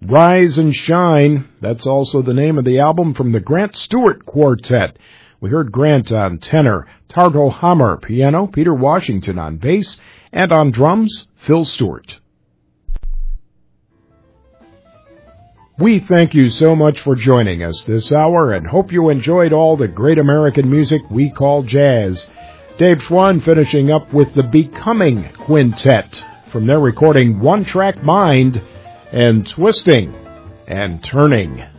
Rise and Shine, that's also the name of the album from the Grant Stewart Quartet. We heard Grant on tenor, Tarto Hammer piano, Peter Washington on bass, and on drums, Phil Stewart. We thank you so much for joining us this hour and hope you enjoyed all the great American music we call jazz. Dave Schwann finishing up with the Becoming Quintet from their recording One Track Mind and Twisting and Turning.